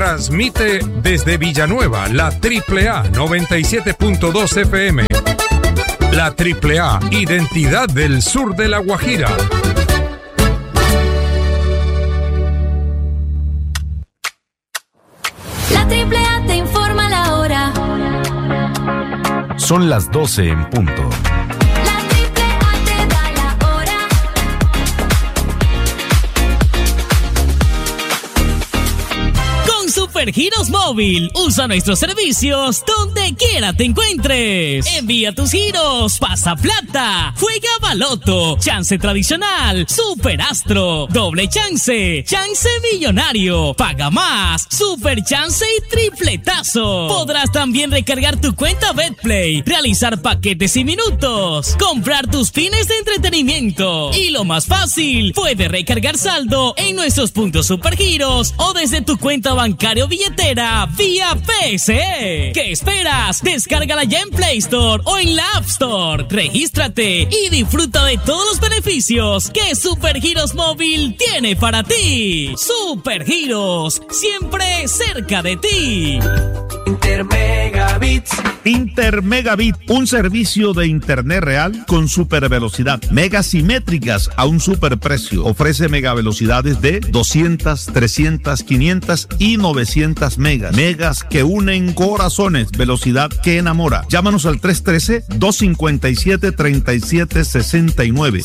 Transmite desde Villanueva la AAA 97.2 FM. La AAA, identidad del sur de La Guajira. La AAA te informa la hora. Son las 12 en punto. La AAA te da la hora. Con Supergiros Móvil, usa nuestros servicios donde quiera te encuentres. Envía tus giros, pasa plata, juega baloto, chance tradicional, superastro, doble chance, chance millonario, paga más, super chance y tripletazo. Podrás también recargar tu cuenta Betplay, realizar paquetes y minutos, comprar tus fines de entretenimiento. Y lo más fácil, puedes recargar saldo en nuestros puntos Supergiros o desde tu cuenta bancaria o billetera vía PSE. ¿Qué esperas? Descárgala ya en Play Store o en la App Store. Regístrate y disfruta de todos los beneficios que Supergiros Móvil tiene para ti. Supergiros, siempre cerca de ti. Intermegabits. Intermegabit, un servicio de internet real con super velocidad, megas simétricas a un super precio. Ofrece megavelocidades de 200, 300, 500 y 900 megas. Megas que unen corazones, velocidad que enamora. Llámanos al 313-257-3769,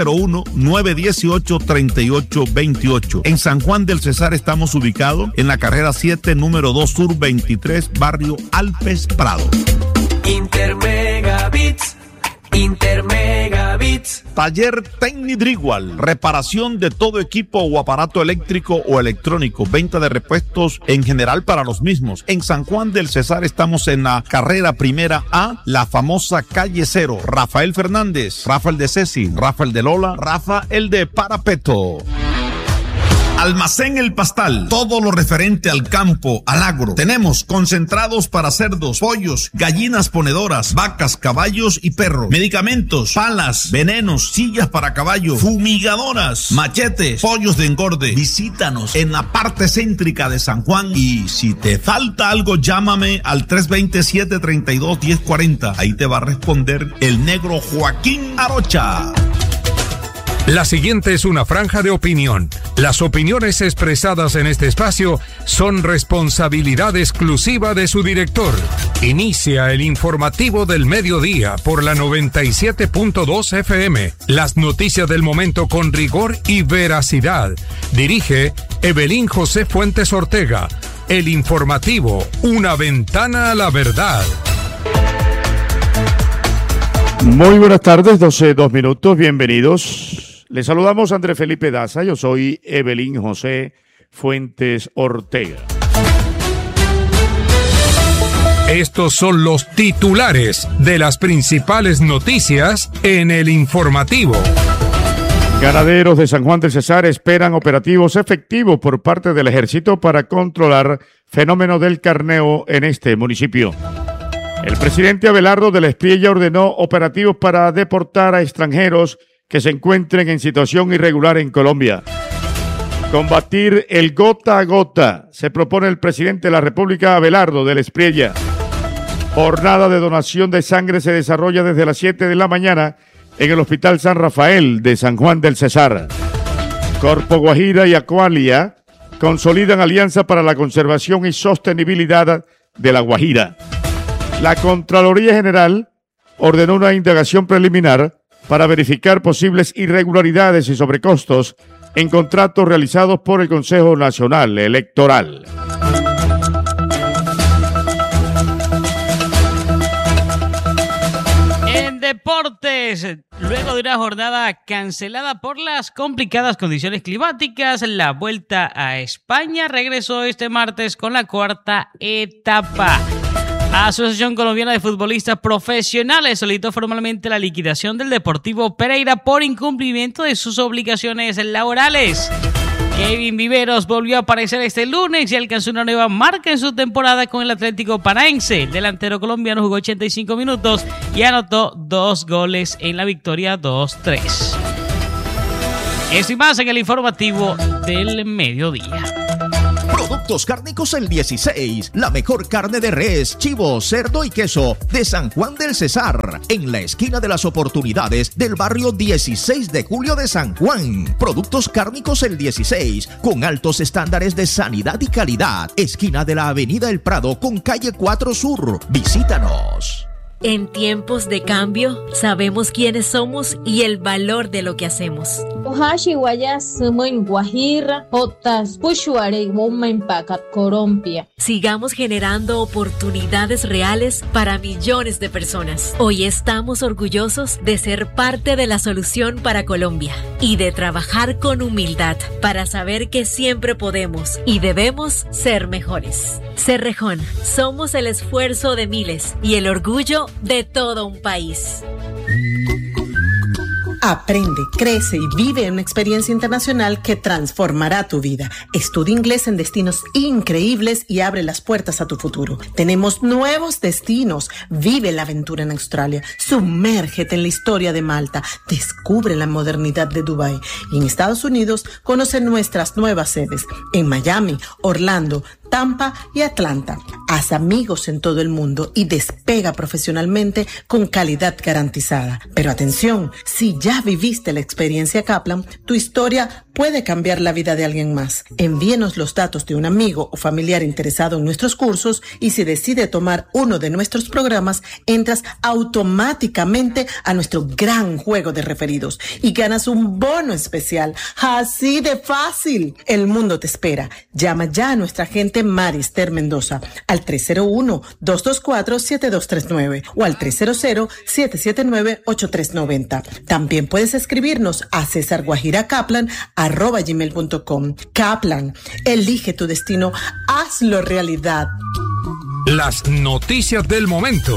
601-918-3828. En San Juan del Cesar estamos ubicados en la carrera 7, número 2 Sur 23, barrio Alpes Prado. Intermegabits. Intermegabits. Taller Tecnidrigual, reparación de todo equipo o aparato eléctrico o electrónico, venta de repuestos en general para los mismos. En San Juan del Cesar estamos en la carrera primera A, la famosa calle 0. Rafael Fernández, Rafael de Ceci, Rafael de Lola, Rafael de Parapeto. Almacén El Pastal, todo lo referente al campo, al agro. Tenemos concentrados para cerdos, pollos, gallinas ponedoras, vacas, caballos y perros. Medicamentos, palas, venenos, sillas para caballo, fumigadoras, machetes, pollos de engorde. Visítanos en la parte céntrica de San Juan y si te falta algo, llámame al 327-32-1040. Ahí te va a responder el negro Joaquín Arocha. La siguiente es una franja de opinión. Las opiniones expresadas en este espacio son responsabilidad exclusiva de su director. Inicia el informativo del mediodía por la 97.2 FM. Las noticias del momento con rigor y veracidad. Dirige Evelyn José Fuentes Ortega. El informativo, una ventana a la verdad. Muy buenas tardes, 12:02 bienvenidos. Les saludamos Andrés Felipe Daza, yo soy Evelyn José Fuentes Ortega. Estos son los titulares de las principales noticias en el informativo. Ganaderos de San Juan del Cesar esperan operativos efectivos por parte del ejército para controlar fenómeno del carneo en este municipio. El presidente Abelardo de la Espriella ordenó operativos para deportar a extranjeros que se encuentren en situación irregular en Colombia. Combatir el gota a gota, se propone el presidente de la República, Abelardo de la Espriella. Jornada de donación de sangre se desarrolla desde las 7 de la mañana en el Hospital San Rafael de San Juan del Cesar. Corpo Guajira y Acualia consolidan alianza para la conservación y sostenibilidad de la Guajira. La Contraloría General ordenó una indagación preliminar para verificar posibles irregularidades y sobrecostos en contratos realizados por el Consejo Nacional Electoral. En deportes, luego de una jornada cancelada por las complicadas condiciones climáticas, la Vuelta a España regresó este martes con la cuarta etapa. Asociación Colombiana de Futbolistas Profesionales solicitó formalmente la liquidación del Deportivo Pereira por incumplimiento de sus obligaciones laborales. Kevin Viveros volvió a aparecer este lunes y alcanzó una nueva marca en su temporada con el Atlético Paranaense. El delantero colombiano jugó 85 minutos y anotó 2 goles en la victoria 2-3. Esto y más en el informativo del mediodía. Productos Cárnicos El 16, la mejor carne de res, chivo, cerdo y queso de San Juan del Cesar, en la esquina de las oportunidades del barrio 16 de julio de San Juan. Productos Cárnicos El 16, con altos estándares de sanidad y calidad, esquina de la Avenida El Prado con calle 4 Sur. Visítanos. En tiempos de cambio, sabemos quiénes somos y el valor de lo que hacemos. Sigamos generando oportunidades reales para millones de personas. Hoy estamos orgullosos de ser parte de la solución para Colombia y de trabajar con humildad para saber que siempre podemos y debemos ser mejores. Cerrejón, somos el esfuerzo de miles y el orgullo de todo un país. Aprende, crece y vive una experiencia internacional que transformará tu vida. Estudia inglés en destinos increíbles y abre las puertas a tu futuro. Tenemos nuevos destinos. Vive la aventura en Australia. Sumérgete en la historia de Malta. Descubre la modernidad de Dubái. Y en Estados Unidos, conoce nuestras nuevas sedes en Miami, Orlando, Tampa y Atlanta. Haz amigos en todo el mundo y despega profesionalmente con calidad garantizada. Pero atención, si ya viviste la experiencia Kaplan, tu historia puede cambiar la vida de alguien más. Envíenos los datos de un amigo o familiar interesado en nuestros cursos y si decide tomar uno de nuestros programas, entras automáticamente a nuestro gran juego de referidos y ganas un bono especial. Así de fácil. El mundo te espera. Llama ya a nuestra agente Marister Mendoza al 301-224-7239 o al 300-779-8390. También puedes escribirnos a cesarguajirakaplan@gmail.com. Kaplan, elige tu destino, hazlo realidad. Las noticias del momento.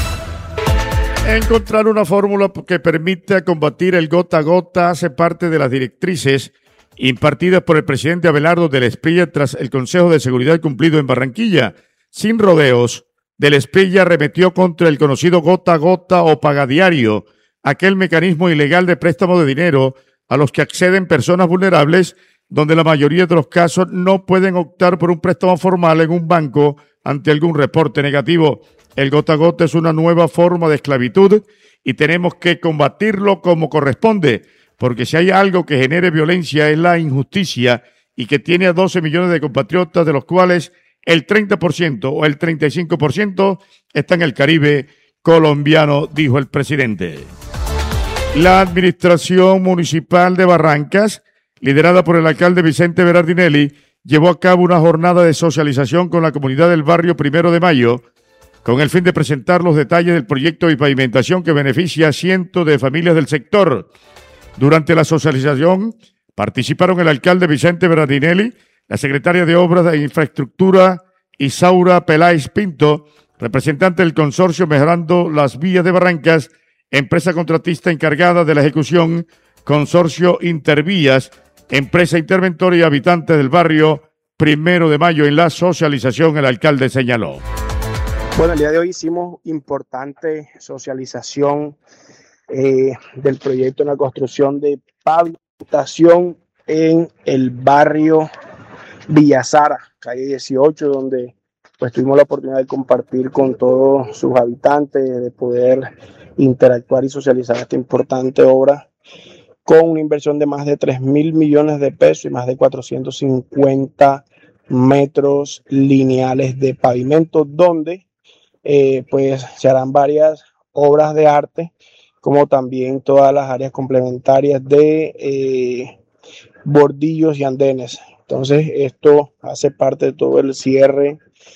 Encontrar una fórmula que permita combatir el gota a gota hace parte de las directrices impartidas por el presidente Abelardo del Espriella tras el Consejo de Seguridad cumplido en Barranquilla. Sin rodeos, del Espriella arremetió contra el conocido gota a gota o pagadiario, aquel mecanismo ilegal de préstamo de dinero a los que acceden personas vulnerables, donde la mayoría de los casos no pueden optar por un préstamo formal en un banco ante algún reporte negativo. El gota a gota es una nueva forma de esclavitud y tenemos que combatirlo como corresponde, porque si hay algo que genere violencia es la injusticia y que tiene a 12 millones de compatriotas, de los cuales el 30% o el 35% está en el Caribe colombiano, dijo el presidente. La administración municipal de Barrancas, liderada por el alcalde Vicente Berardinelli, llevó a cabo una jornada de socialización con la comunidad del barrio 1 de Mayo, con el fin de presentar los detalles del proyecto de pavimentación que beneficia a cientos de familias del sector. Durante la socialización participaron el alcalde Vicente Berardinelli, la secretaria de Obras de Infraestructura Isaura Peláez Pinto, representante del consorcio Mejorando las Vías de Barrancas, empresa contratista encargada de la ejecución, consorcio Intervías, empresa interventora y habitantes del barrio 1 de Mayo. En la socialización el alcalde señaló. Bueno, el día de hoy hicimos importante socialización del proyecto en la construcción de pavimentación en el barrio Villasara, calle 18, donde pues tuvimos la oportunidad de compartir con todos sus habitantes, de poder interactuar y socializar esta importante obra con una inversión de más de 3.000 millones de pesos y más de 450 metros lineales de pavimento, donde pues se harán varias obras de arte, como también todas las áreas complementarias de bordillos y andenes. Entonces esto hace parte de todo el cierre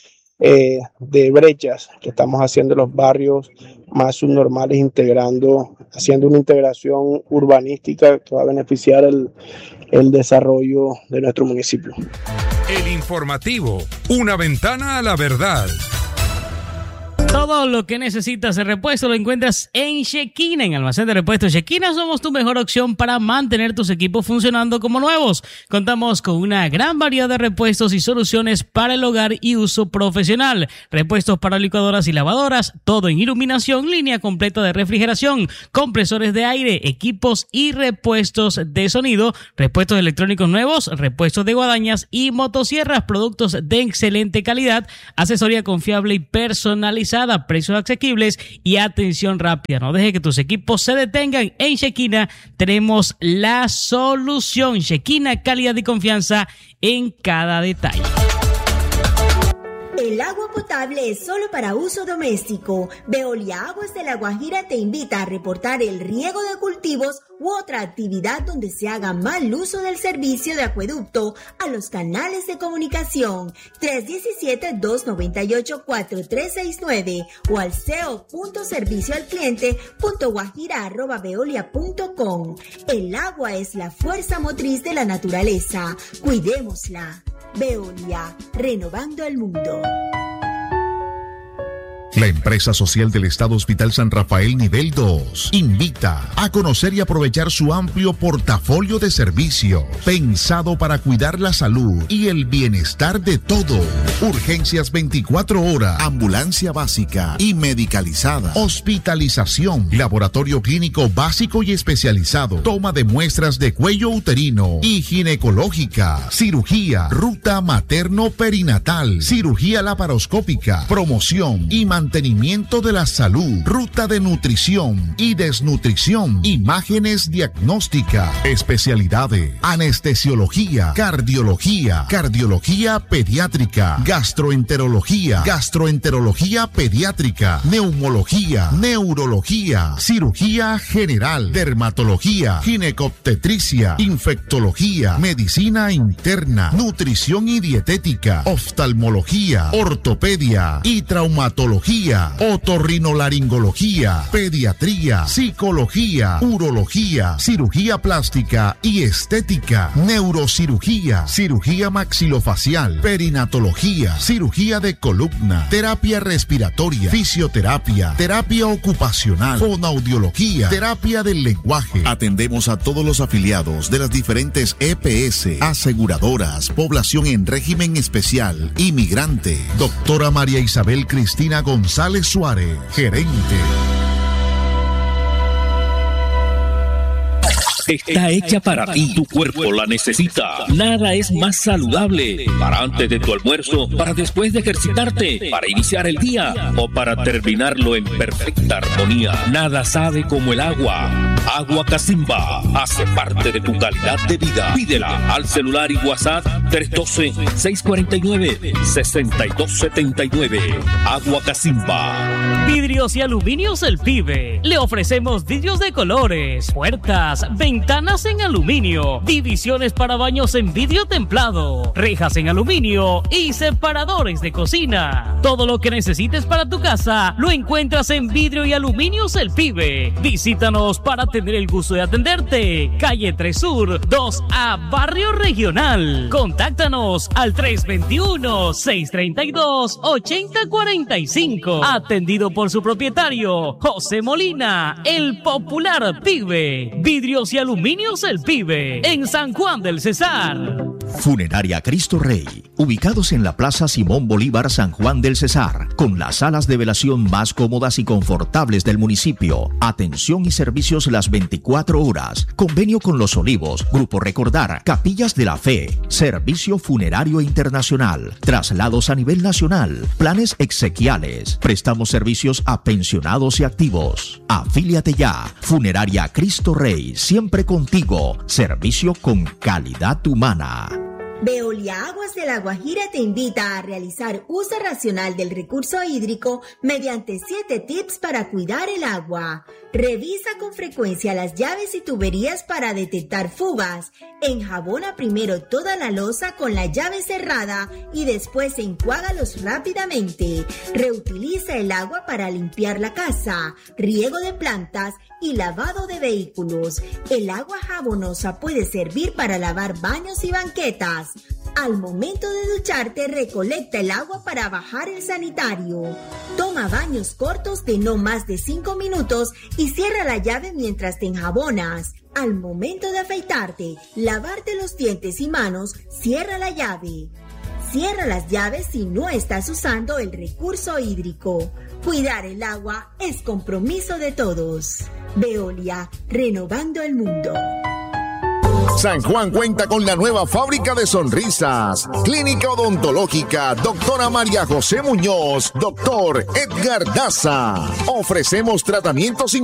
de brechas que estamos haciendo en los barrios más subnormales, haciendo una integración urbanística que va a beneficiar el desarrollo de nuestro municipio. El informativo, una ventana a la verdad. Todo lo que necesitas de repuesto lo encuentras en Shekina, en Almacén de Repuestos Shekina. Somos tu mejor opción para mantener tus equipos funcionando como nuevos. Contamos con una gran variedad de repuestos y soluciones para el hogar y uso profesional. Repuestos para licuadoras y lavadoras, todo en iluminación, línea completa de refrigeración, compresores de aire, equipos y repuestos de sonido, repuestos electrónicos nuevos, repuestos de guadañas y motosierras, productos de excelente calidad, asesoría confiable y personalizada, precios asequibles y atención rápida. No deje que tus equipos se detengan. En Shekina tenemos la solución. Shekina, calidad y confianza en cada detalle. El agua potable es solo para uso doméstico. Veolia Aguas de La Guajira te invita a reportar el riego de cultivos u otra actividad donde se haga mal uso del servicio de acueducto a los canales de comunicación 317-298-4369 o al ceo.servicioalcliente.guajira@veolia.com. El agua es la fuerza motriz de la naturaleza. Cuidémosla. Veolia, renovando el mundo. La empresa social del Estado Hospital San Rafael Nivel 2 invita a conocer y aprovechar su amplio portafolio de servicios pensado para cuidar la salud y el bienestar de todos. Urgencias 24 horas, ambulancia básica y medicalizada, hospitalización, laboratorio clínico básico y especializado, toma de muestras de cuello uterino y ginecológica, cirugía, ruta materno-perinatal, cirugía laparoscópica, promoción y mantenimiento de la salud, ruta de nutrición y desnutrición, imágenes diagnósticas, especialidades, anestesiología, cardiología pediátrica, gastroenterología pediátrica, neumología, neurología, cirugía general, dermatología, ginecobstetricia, infectología, medicina interna, nutrición y dietética, oftalmología, ortopedia y traumatología, otorrinolaringología, pediatría, psicología, urología, cirugía plástica y estética, neurocirugía, cirugía maxilofacial, perinatología, cirugía de columna, terapia respiratoria, fisioterapia, terapia ocupacional, fonoaudiología, terapia del lenguaje. Atendemos a todos los afiliados de las diferentes EPS, aseguradoras, población en régimen especial, inmigrante. Doctora María Isabel Cristina González Suárez, gerente. Está hecha para ti, tu cuerpo la necesita. Nada es más saludable para antes de tu almuerzo, para después de ejercitarte, para iniciar el día o para terminarlo en perfecta armonía. Nada sabe como el agua. Agua Casimba hace parte de tu calidad de vida. Pídela al celular y WhatsApp 312-649-6279. Agua Casimba. Vidrios y Aluminios El Pibe. Le ofrecemos vidrios de colores, puertas, ventanas en aluminio, divisiones para baños en vidrio templado, rejas en aluminio y separadores de cocina. Todo lo que necesites para tu casa lo encuentras en Vidrio y Aluminios El Pibe. Visítanos para tener el gusto de atenderte. Calle 3 Sur, 2A, Barrio Regional. Contáctanos al 321-632-8045. Atendido por su propietario, José Molina, el popular Pibe. Vidrios y Aluminios El Pibe, en San Juan del Cesar. Funeraria Cristo Rey, ubicados en la Plaza Simón Bolívar, San Juan del Cesar, con las salas de velación más cómodas y confortables del municipio. Atención y servicios las 24 horas. Convenio con Los Olivos, Grupo Recordar, Capillas de la Fe, Servicio Funerario Internacional, traslados a nivel nacional, planes exequiales. Prestamos servicios a pensionados y activos. Afíliate ya. Funeraria Cristo Rey, siempre contigo. Servicio con calidad humana. Veolia Aguas de La Guajira te invita a realizar uso racional del recurso hídrico mediante 7 tips para cuidar el agua. Revisa con frecuencia las llaves y tuberías para detectar fugas. Enjabona primero toda la loza con la llave cerrada y después enjuágalos rápidamente. Reutiliza el agua para limpiar la casa, riego de plantas y lavado de vehículos. El agua jabonosa puede servir para lavar baños y banquetas. Al momento de ducharte, recolecta el agua para bajar el sanitario. Toma baños cortos de no más de 5 minutos y cierra la llave mientras te enjabonas. Al momento de afeitarte, lavarte los dientes y manos, cierra la llave. Cierra las llaves si no estás usando el recurso hídrico. Cuidar el agua es compromiso de todos. Veolia, renovando el mundo. San Juan cuenta con la nueva fábrica de sonrisas. Clínica Odontológica Doctora María José Muñoz, Doctor Edgar Daza. Ofrecemos tratamientos